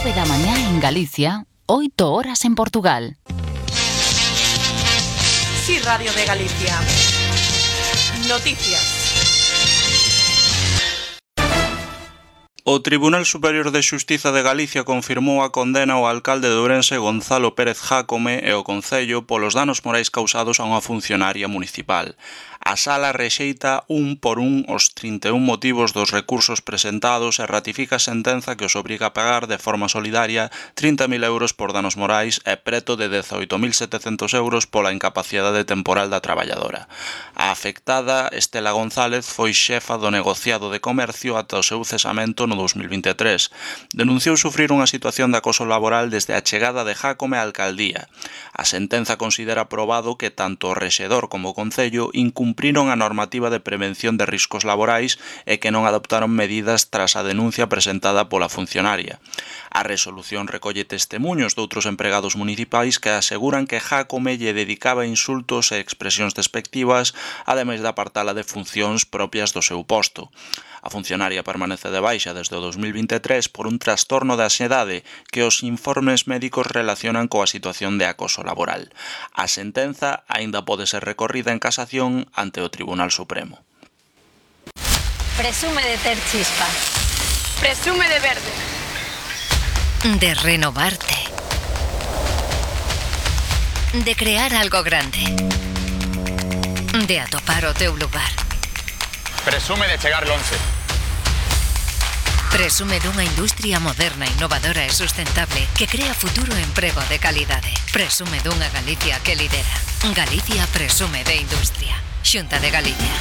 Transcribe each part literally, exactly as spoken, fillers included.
nove da mañá en Galicia, oito horas en Portugal. Sí, Radio de Galicia. Noticias. O Tribunal Superior de Xustiza de Galicia confirmou a condena ao alcalde de Ourense Gonzalo Pérez Jácome e o Concello polos danos morais causados a unha funcionaria municipal. A sala rexeita un por un os trinta e un motivos dos recursos presentados e ratifica a sentenza que os obriga a pagar de forma solidaria trinta mil euros por danos morais e preto de dezaoito mil setecentos euros pola incapacidade temporal da traballadora. A afectada, Estela González, foi xefa do negociado de comercio ata o seu cesamento no dos mil vinte e tres. Denunciou sufrir unha situación de acoso laboral desde a chegada de Jácome á alcaldía. A sentenza considera probado que tanto o rexedor como o Concello incumpriron a normativa de prevención de riscos laborais e que non adoptaron medidas tras a denuncia presentada pola funcionaria. A resolución recolle testemuños doutros empregados municipais que aseguran que Jácome lle dedicaba insultos e expresións despectivas, ademais de apartala de funcións propias do seu posto. A funcionaria permanece de baixa desde o dos mil vinte e tres por un trastorno de ansiedade que os informes médicos relacionan coa situación de acoso laboral. A sentenza aínda pode ser recorrida en casación ante o Tribunal Supremo. Presume de ter chispa. Presume de verde. De renovarte. De crear algo grande. De atopar o teu lugar. Presume de chegar lonxe. Presume dunha industria moderna, innovadora e sustentable que crea futuro e emprego de calidade. Presume dunha Galicia que lidera. Galicia presume de industria. Xunta de Galicia.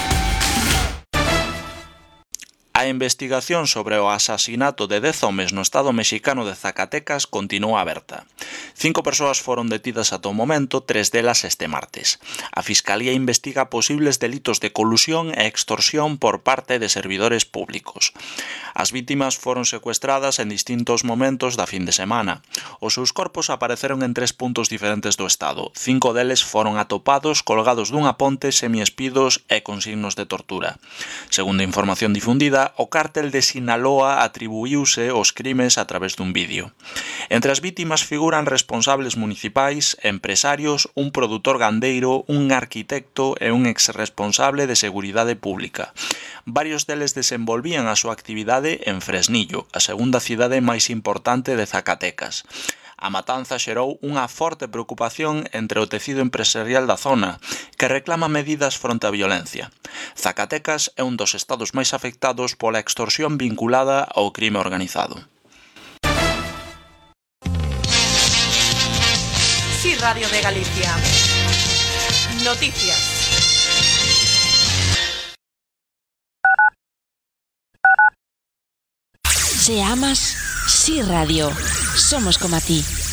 A investigación sobre o asasinato de dez homes no estado mexicano de Zacatecas continúa aberta. Cinco persoas foron detidas ata o momento, tres delas este martes. A Fiscalía investiga posibles delitos de colusión e extorsión por parte de servidores públicos. As vítimas foron secuestradas en distintos momentos da fin de semana. Os seus corpos apareceron en tres puntos diferentes do estado. Cinco deles foron atopados colgados dunha ponte semiespidos e con signos de tortura. Segundo a información difundida, o cártel de Sinaloa atribuíuse os crimes a través dun vídeo. Entre as vítimas figuran responsables municipais, empresarios, un produtor gandeiro, un arquitecto e un exresponsable de seguridade pública. Varios deles desenvolvían a súa actividade en Fresnillo, a segunda cidade máis importante de Zacatecas. A matanza xerou unha forte preocupación entre o tecido empresarial da zona, que reclama medidas fronte á violencia. Zacatecas é un dos estados máis afectados pola extorsión vinculada ao crime organizado. Sí, Radio de Galicia. Noticias. Si amas, Sí Radio. Somos como a ti.